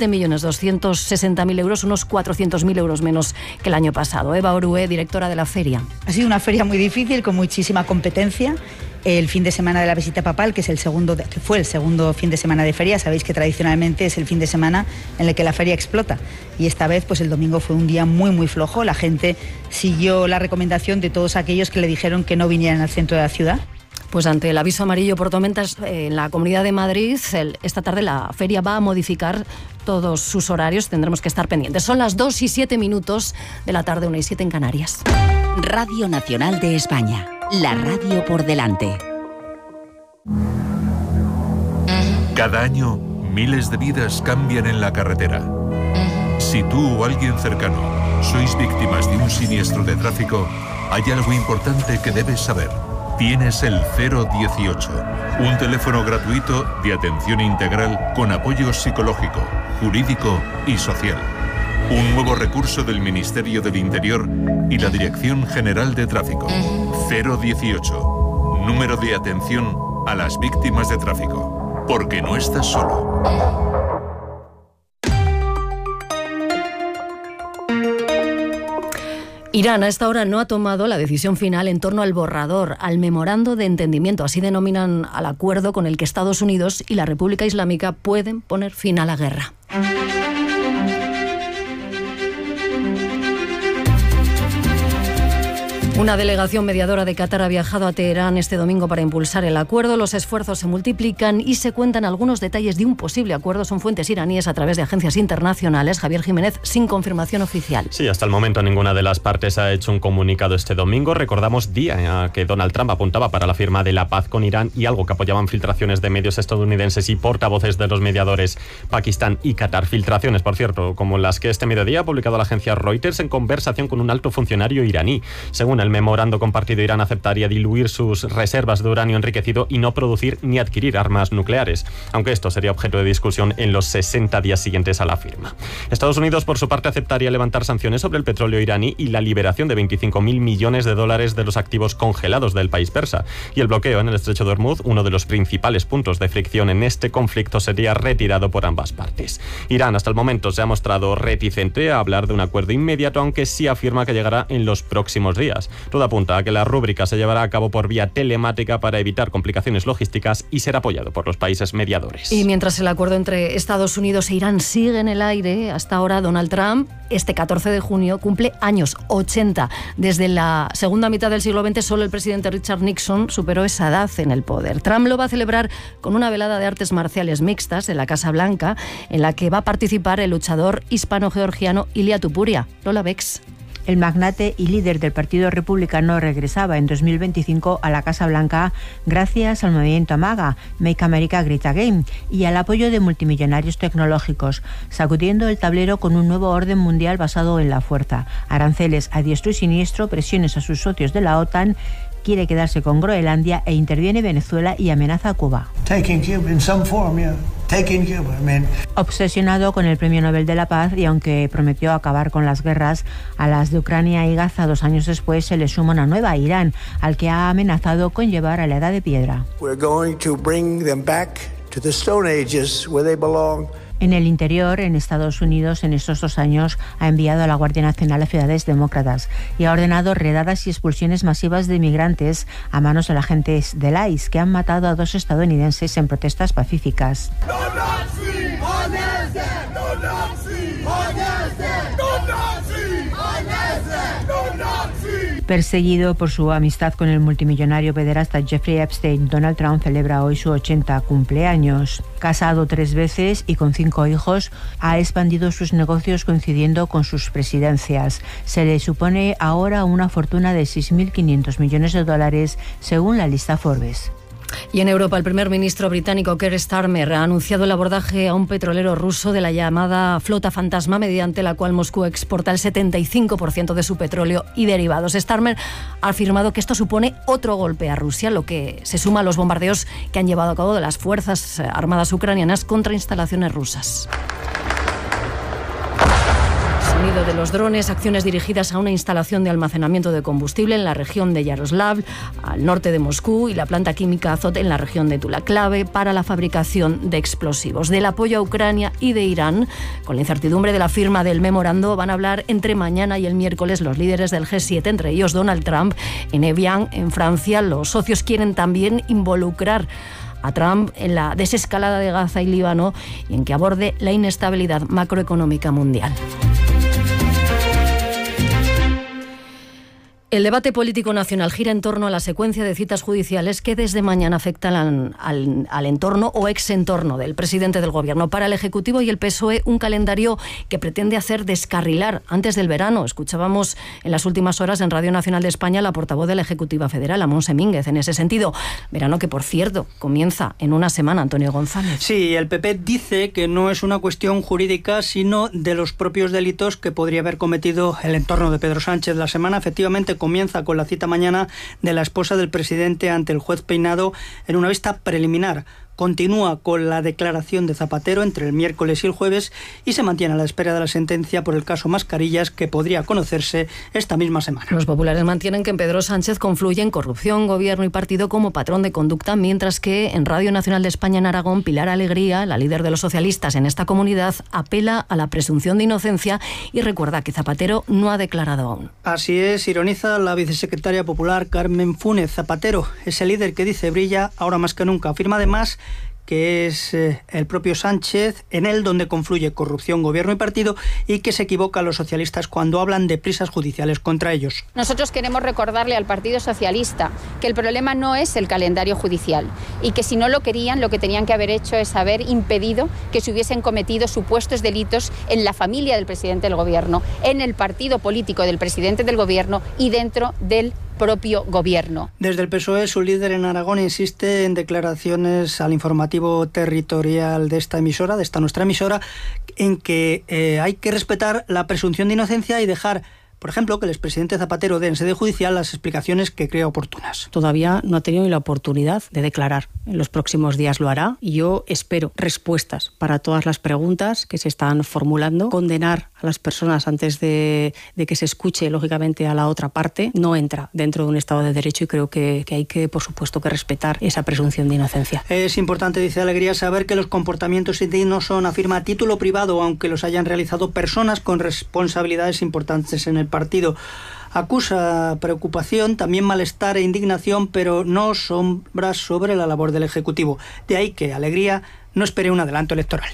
7.260.000 euros, unos 400.000 euros menos que el año pasado. Eva Orue, directora de la feria. Ha sido una feria muy difícil, con muchísima competencia. El fin de semana de la visita papal, que fue el segundo fin de semana de feria, sabéis que tradicionalmente es el fin de semana en el que la feria explota. Y esta vez, pues el domingo fue un día muy, muy flojo. La gente siguió la recomendación de todos aquellos que le dijeron que no vinieran al centro de la ciudad. Pues ante el aviso amarillo por tormentas en la Comunidad de Madrid, esta tarde la feria va a modificar todos sus horarios. Tendremos que estar pendientes. Son las 2:07 de la tarde, 1:07 en Canarias. Radio Nacional de España. La radio por delante. Cada año, miles de vidas cambian en la carretera. Si tú o alguien cercano sois víctimas de un siniestro de tráfico, hay algo importante que debes saber. Tienes el 018, un teléfono gratuito de atención integral con apoyo psicológico, jurídico y social. Un nuevo recurso del Ministerio del Interior y la Dirección General de Tráfico. 018, número de atención a las víctimas de tráfico. Porque no estás solo. Irán a esta hora no ha tomado la decisión final en torno al borrador, al memorando de entendimiento, así denominan al acuerdo con el que Estados Unidos y la República Islámica pueden poner fin a la guerra. Una delegación mediadora de Qatar ha viajado a Teherán este domingo para impulsar el acuerdo. Los esfuerzos se multiplican y se cuentan algunos detalles de un posible acuerdo. Son fuentes iraníes a través de agencias internacionales. Javier Jiménez, sin confirmación oficial. Sí, hasta el momento ninguna de las partes ha hecho un comunicado este domingo. Recordamos día en que Donald Trump apuntaba para la firma de la paz con Irán y algo que apoyaban filtraciones de medios estadounidenses y portavoces de los mediadores Pakistán y Qatar. Filtraciones, por cierto, como las que este mediodía ha publicado la agencia Reuters en conversación con un alto funcionario iraní. Según el memorando compartido, Irán aceptaría diluir sus reservas de uranio enriquecido y no producir ni adquirir armas nucleares, aunque esto sería objeto de discusión en los 60 días siguientes a la firma. Estados Unidos, por su parte, aceptaría levantar sanciones sobre el petróleo iraní y la liberación de 25.000 millones de dólares de los activos congelados del país persa. Y el bloqueo en el estrecho de Hormuz, uno de los principales puntos de fricción en este conflicto, sería retirado por ambas partes. Irán, hasta el momento, se ha mostrado reticente a hablar de un acuerdo inmediato, aunque sí afirma que llegará en los próximos días. Todo apunta a que la rúbrica se llevará a cabo por vía telemática para evitar complicaciones logísticas y ser apoyado por los países mediadores. Y mientras el acuerdo entre Estados Unidos e Irán sigue en el aire, hasta ahora Donald Trump, este 14 de junio, cumple años 80. Desde la segunda mitad del siglo XX, solo el presidente Richard Nixon superó esa edad en el poder. Trump lo va a celebrar con una velada de artes marciales mixtas en la Casa Blanca, en la que va a participar el luchador hispano-georgiano Ilia Tupuria. Lola Bex. El magnate y líder del Partido Republicano regresaba en 2025 a la Casa Blanca gracias al movimiento MAGA, Make America Great Again, y al apoyo de multimillonarios tecnológicos, sacudiendo el tablero con un nuevo orden mundial basado en la fuerza, aranceles a diestro y siniestro, presiones a sus socios de la OTAN. Quiere quedarse con Groenlandia e interviene Venezuela y amenaza a Cuba. Obsesionado con el Premio Nobel de la Paz, y aunque prometió acabar con las guerras a las de Ucrania y Gaza 2 años después, se le suma una nueva, Irán, al que ha amenazado con llevar a la Edad de Piedra. En el interior, en Estados Unidos, en estos 2 años, ha enviado a la Guardia Nacional a ciudades demócratas y ha ordenado redadas y expulsiones masivas de migrantes a manos de agentes del ICE, que han matado a 2 estadounidenses en protestas pacíficas. Perseguido por su amistad con el multimillonario pederasta Jeffrey Epstein, Donald Trump celebra hoy su 80 cumpleaños. Casado 3 veces y con 5 hijos, ha expandido sus negocios coincidiendo con sus presidencias. Se le supone ahora una fortuna de 6.500 millones de dólares, según la lista Forbes. Y en Europa, el primer ministro británico Keir Starmer ha anunciado el abordaje a un petrolero ruso de la llamada flota fantasma, mediante la cual Moscú exporta el 75% de su petróleo y derivados. Starmer ha afirmado que esto supone otro golpe a Rusia, lo que se suma a los bombardeos que han llevado a cabo de las fuerzas armadas ucranianas contra instalaciones rusas. Sonido de los drones, acciones dirigidas a una instalación de almacenamiento de combustible en la región de Yaroslav, al norte de Moscú, y la planta química Azot en la región de Tula, clave para la fabricación de explosivos. Del apoyo a Ucrania y de Irán, con la incertidumbre de la firma del memorando, van a hablar entre mañana y el miércoles los líderes del G7, entre ellos Donald Trump. En Evian, en Francia, los socios quieren también involucrar a Trump en la desescalada de Gaza y Líbano y en que aborde la inestabilidad macroeconómica mundial. El debate político nacional gira en torno a la secuencia de citas judiciales que desde mañana afectan al entorno o exentorno del presidente del Gobierno. Para el Ejecutivo y el PSOE, un calendario que pretende hacer descarrilar antes del verano. Escuchábamos en las últimas horas en Radio Nacional de España la portavoz de la Ejecutiva Federal, Monse Mínguez, en ese sentido. Verano que, por cierto, comienza en una semana. Antonio González. Sí, el PP dice que no es una cuestión jurídica, sino de los propios delitos que podría haber cometido el entorno de Pedro Sánchez. La semana, efectivamente, comienza con la cita mañana de la esposa del presidente ante el juez Peinado en una vista preliminar. Continúa con la declaración de Zapatero entre el miércoles y el jueves y se mantiene a la espera de la sentencia por el caso Mascarillas, que podría conocerse esta misma semana. Los populares mantienen que en Pedro Sánchez confluyen corrupción, gobierno y partido como patrón de conducta, mientras que en Radio Nacional de España en Aragón, Pilar Alegría, la líder de los socialistas en esta comunidad, apela a la presunción de inocencia y recuerda que Zapatero no ha declarado aún. Así es, ironiza la vicesecretaria popular Carmen Fúnez. Zapatero es el líder que dice brilla ahora más que nunca. Afirma además que es el propio Sánchez, en él donde confluye corrupción, gobierno y partido, y que se equivocan los socialistas cuando hablan de prisas judiciales contra ellos. Nosotros queremos recordarle al Partido Socialista que el problema no es el calendario judicial y que si no lo querían, lo que tenían que haber hecho es haber impedido que se hubiesen cometido supuestos delitos en la familia del presidente del gobierno, en el partido político del presidente del gobierno y dentro del propio gobierno. Desde el PSOE, su líder en Aragón insiste en declaraciones al informativo territorial de esta nuestra emisora, en que hay que respetar la presunción de inocencia y dejar, por ejemplo, que el expresidente Zapatero dé en sede judicial las explicaciones que crea oportunas. Todavía no ha tenido ni la oportunidad de declarar. En los próximos días lo hará y yo espero respuestas para todas las preguntas que se están formulando. Condenar a las personas antes de que se escuche, lógicamente, a la otra parte no entra dentro de un Estado de Derecho y creo que hay que, por supuesto, que respetar esa presunción de inocencia. Es importante, dice Alegría, saber que los comportamientos indignos son, afirma, a título privado, aunque los hayan realizado personas con responsabilidades importantes en el partido. Acusa preocupación, también malestar e indignación, pero no sombras sobre la labor del Ejecutivo. De ahí que Alegría no espere un adelanto electoral.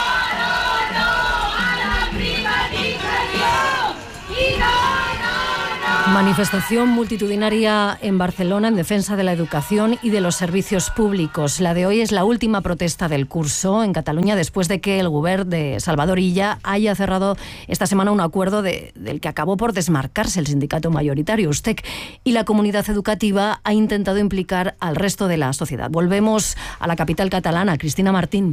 Manifestación multitudinaria en Barcelona en defensa de la educación y de los servicios públicos. La de hoy es la última protesta del curso en Cataluña después de que el Govern de Salvador Illa haya cerrado esta semana un acuerdo del que acabó por desmarcarse el sindicato mayoritario, USTEC, y la comunidad educativa ha intentado implicar al resto de la sociedad. Volvemos a la capital catalana. Cristina Martín.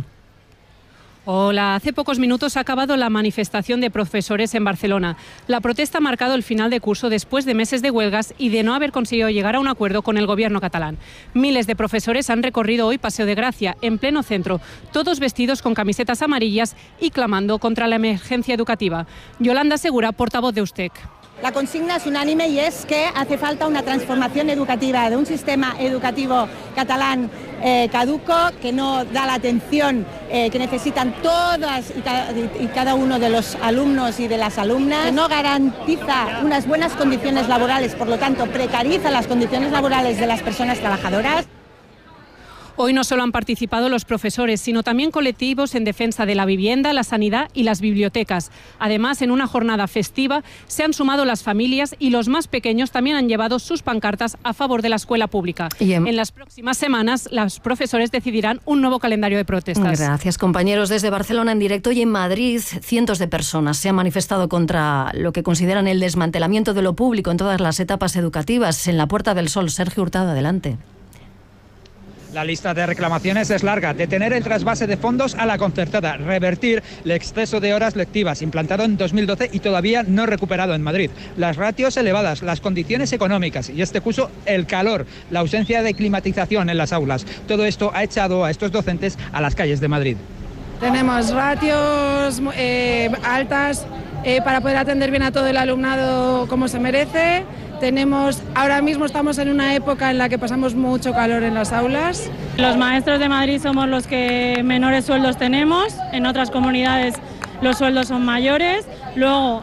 Hola, hace pocos minutos ha acabado la manifestación de profesores en Barcelona. La protesta ha marcado el final de curso después de meses de huelgas y de no haber conseguido llegar a un acuerdo con el gobierno catalán. Miles de profesores han recorrido hoy Paseo de Gracia, en pleno centro, todos vestidos con camisetas amarillas y clamando contra la emergencia educativa. Yolanda Segura, portavoz de USTEC. La consigna es unánime y es que hace falta una transformación educativa de un sistema educativo catalán caduco, que no da la atención que necesitan todas y cada uno de los alumnos y de las alumnas, que no garantiza unas buenas condiciones laborales, por lo tanto precariza las condiciones laborales de las personas trabajadoras. Hoy no solo han participado los profesores, sino también colectivos en defensa de la vivienda, la sanidad y las bibliotecas. Además, en una jornada festiva se han sumado las familias y los más pequeños también han llevado sus pancartas a favor de la escuela pública. En las próximas semanas, los profesores decidirán un nuevo calendario de protestas. Gracias, compañeros. Desde Barcelona en directo y en Madrid, cientos de personas se han manifestado contra lo que consideran el desmantelamiento de lo público en todas las etapas educativas. En la Puerta del Sol, Sergio Hurtado, adelante. La lista de reclamaciones es larga. Detener el trasvase de fondos a la concertada, revertir el exceso de horas lectivas implantado en 2012 y todavía no recuperado en Madrid, las ratios elevadas, las condiciones económicas y este curso el calor, la ausencia de climatización en las aulas. Todo esto ha echado a estos docentes a las calles de Madrid. Tenemos ratios altas para poder atender bien a todo el alumnado como se merece. Ahora mismo estamos en una época en la que pasamos mucho calor en las aulas. Los maestros de Madrid somos los que menores sueldos tenemos, en otras comunidades los sueldos son mayores. Luego,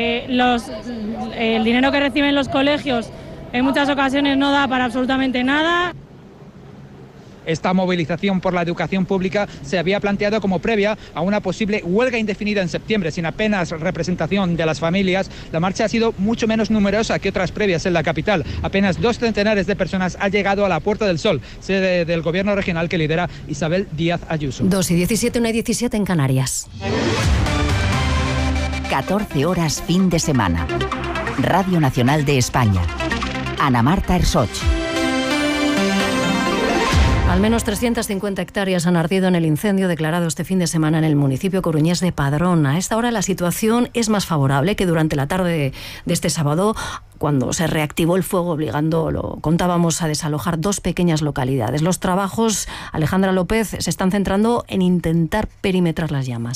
el dinero que reciben los colegios en muchas ocasiones no da para absolutamente nada. Esta movilización por la educación pública se había planteado como previa a una posible huelga indefinida en septiembre, sin apenas representación de las familias. La marcha ha sido mucho menos numerosa que otras previas en la capital. Apenas 2 centenares de personas han llegado a la Puerta del Sol, sede del gobierno regional que lidera Isabel Díaz Ayuso. 2:17, 1:17 en Canarias. 14 horas fin de semana. Radio Nacional de España. Ana Marta Ersoch. Al menos 350 hectáreas han ardido en el incendio declarado este fin de semana en el municipio coruñés de Padrón. A esta hora la situación es más favorable que durante la tarde de este sábado, cuando se reactivó el fuego, obligando, lo contábamos, a desalojar 2 pequeñas localidades. Los trabajos, Alejandra López, se están centrando en intentar perimetrar las llamas.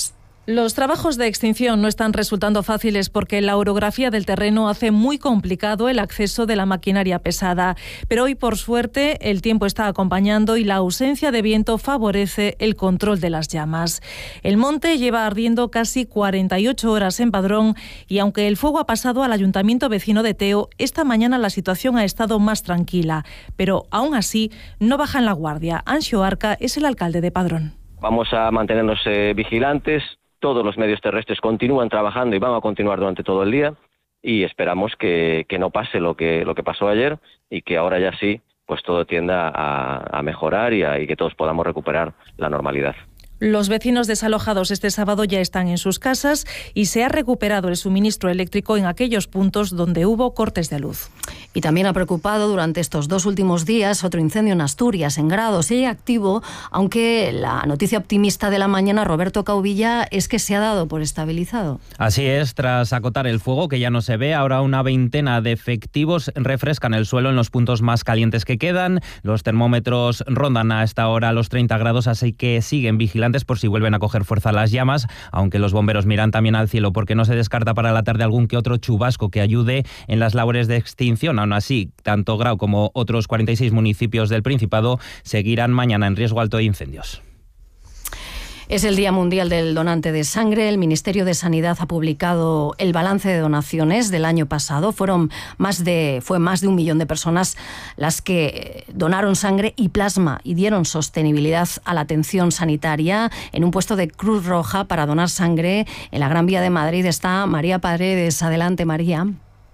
Los trabajos de extinción no están resultando fáciles porque la orografía del terreno hace muy complicado el acceso de la maquinaria pesada. Pero hoy, por suerte, el tiempo está acompañando y la ausencia de viento favorece el control de las llamas. El monte lleva ardiendo casi 48 horas en Padrón y aunque el fuego ha pasado al ayuntamiento vecino de Teo, esta mañana la situación ha estado más tranquila. Pero aún así, no bajan la guardia. Anxo Arca es el alcalde de Padrón. Vamos a mantenernos vigilantes. Todos los medios terrestres continúan trabajando y van a continuar durante todo el día y esperamos que no pase lo que pasó ayer y que ahora ya sí, pues todo tienda a mejorar y que todos podamos recuperar la normalidad. Los vecinos desalojados este sábado ya están en sus casas y se ha recuperado el suministro eléctrico en aquellos puntos donde hubo cortes de luz. Y también ha preocupado durante estos 2 últimos días otro incendio en Asturias, en Grado. Sigue activo, aunque la noticia optimista de la mañana, Roberto Cauvilla, es que se ha dado por estabilizado. Así es, tras acotar el fuego, que ya no se ve, ahora una veintena de efectivos refrescan el suelo en los puntos más calientes que quedan. Los termómetros rondan a esta hora los 30 grados, así que siguen vigilantes por si vuelven a coger fuerza las llamas, aunque los bomberos miran también al cielo porque no se descarta para la tarde algún que otro chubasco que ayude en las labores de extinción. Aún así, tanto Grau como otros 46 municipios del Principado seguirán mañana en riesgo alto de incendios. Es el Día Mundial del Donante de Sangre. El Ministerio de Sanidad ha publicado el balance de donaciones del año pasado. Fue más de 1 millón de personas las que donaron sangre y plasma y dieron sostenibilidad a la atención sanitaria. En un puesto de Cruz Roja para donar sangre en la Gran Vía de Madrid está María Paredes. Adelante, María.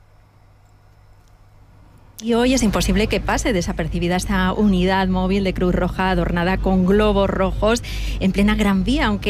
Y hoy es imposible que pase desapercibida esta unidad móvil de Cruz Roja adornada con globos rojos en plena Gran Vía, aunque